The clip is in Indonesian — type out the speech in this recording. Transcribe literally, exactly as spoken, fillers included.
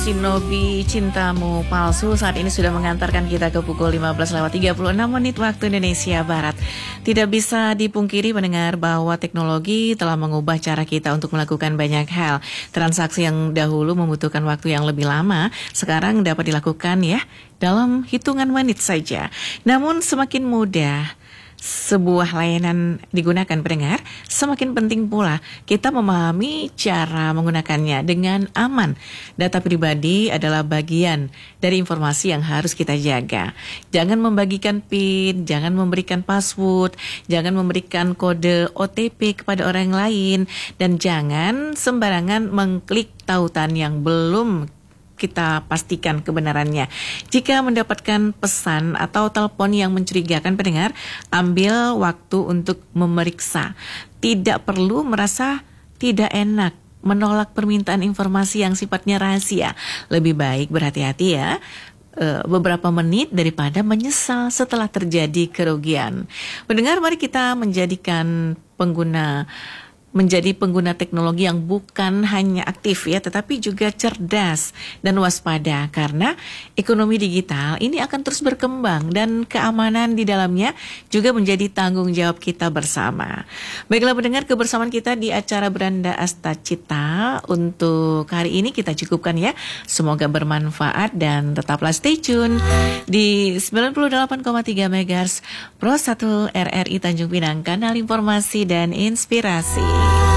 Shinobi Cintamu Palsu saat ini sudah mengantarkan kita ke pukul lima belas lewat tiga puluh enam menit waktu Indonesia Barat. Tidak bisa dipungkiri mendengar bahwa teknologi telah mengubah cara kita untuk melakukan banyak hal. Transaksi yang dahulu membutuhkan waktu yang lebih lama, sekarang dapat dilakukan ya dalam hitungan menit saja. Namun semakin mudah sebuah layanan digunakan pendengar, semakin penting pula kita memahami cara menggunakannya dengan aman. Data pribadi adalah bagian dari informasi yang harus kita jaga. Jangan membagikan PIN, jangan memberikan password, jangan memberikan kode O T P kepada orang lain, dan jangan sembarangan mengklik tautan yang belum kita pastikan kebenarannya. Jika mendapatkan pesan atau telepon yang mencurigakan pendengar, ambil waktu untuk memeriksa. Tidak perlu merasa tidak enak menolak permintaan informasi yang sifatnya rahasia. Lebih baik berhati-hati ya, beberapa menit daripada menyesal setelah terjadi kerugian. Pendengar, mari kita menjadikan pengguna menjadi pengguna teknologi yang bukan hanya aktif ya, tetapi juga cerdas dan waspada, karena ekonomi digital ini akan terus berkembang dan keamanan di dalamnya juga menjadi tanggung jawab kita bersama. Baiklah pendengar, kebersamaan kita di acara Beranda Astacita untuk hari ini kita cukupkan ya. Semoga bermanfaat dan tetaplah stay tune di sembilan puluh delapan koma tiga megahertz Pro satu R R I Tanjung Pinang, kanal informasi dan inspirasi.